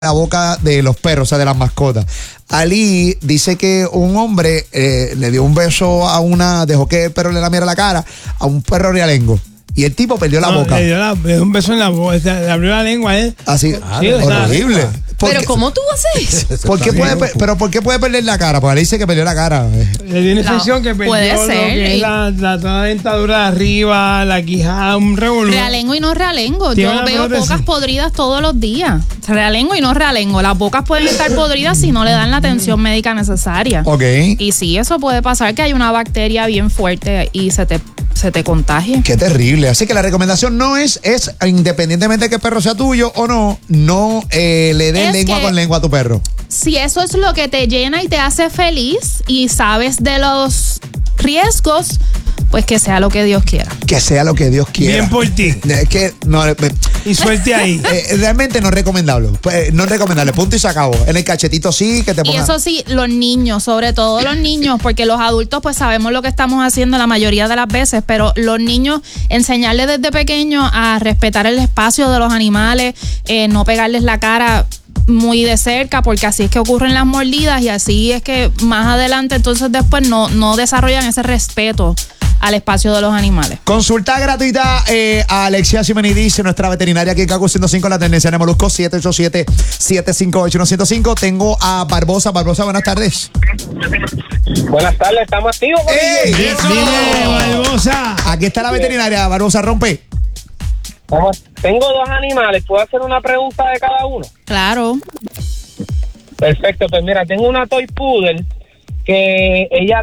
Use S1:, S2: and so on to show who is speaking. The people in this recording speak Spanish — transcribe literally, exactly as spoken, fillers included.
S1: la boca de los perros, o sea, de las mascotas. Ali dice que un hombre eh, le dio un beso a una, dejó que el perro le lamiera la cara a un perro realengo. Y el tipo perdió la
S2: no,
S1: boca.
S2: Le dio, la, le dio un beso en la boca, le abrió la lengua, ¿eh?
S1: Así,
S2: sí,
S1: horrible.
S3: Pero ¿cómo tú haces eso?
S1: ¿Por qué puede, pero ¿por qué puede perder la cara? Porque Ali dice que perdió la cara.
S2: Le dio una infección no, que perdió
S3: puede
S2: lo
S3: ser.
S2: que es la, la, toda la dentadura de arriba, la quijada, un revolú.
S3: Realengo y no realengo. Yo veo bocas podridas todos los días. Realengo y no realengo. Las bocas pueden estar podridas si no le dan la atención médica necesaria.
S1: Ok.
S3: Y sí, eso puede pasar, que hay una bacteria bien fuerte y se te, se te contagie.
S1: Qué terrible. Así que la recomendación no es, es independientemente de que el perro sea tuyo o no, no eh, le des lengua con lengua a tu perro.
S3: Si eso es lo que te llena y te hace feliz y sabes de los riesgos, pues que sea lo que Dios quiera.
S1: Que sea lo que Dios quiera.
S2: Bien por ti.
S1: Es que no, eh,
S2: y suelte ahí.
S1: Eh, realmente no es recomendable. Pues, no es recomendable. Punto y se acabó. En el cachetito sí, que te ponga.
S3: Y eso sí, los niños, sobre todo los niños, porque los adultos pues sabemos lo que estamos haciendo la mayoría de las veces, pero los niños, enseñarles desde pequeños a respetar el espacio de los animales, eh, no pegarles la cara muy de cerca, porque así es que ocurren las mordidas y así es que más adelante entonces después no, no desarrollan ese respeto al espacio de los animales.
S1: Consulta gratuita eh, a Alexia Simenidis, nuestra veterinaria aquí en Kaku ciento cinco, la tendencia de Molusco, siete ocho siete, siete cinco ocho, uno cero cinco. Tengo a Barbosa. Barbosa, buenas tardes.
S4: Buenas tardes, estamos activos.
S1: ¡Ey!
S2: Dile, Barbosa.
S1: Aquí está la veterinaria. Barbosa, rompe.
S4: Tengo dos animales, ¿puedo hacer una pregunta de cada uno?
S3: Claro.
S4: Perfecto, pues mira, tengo una toy poodle que ella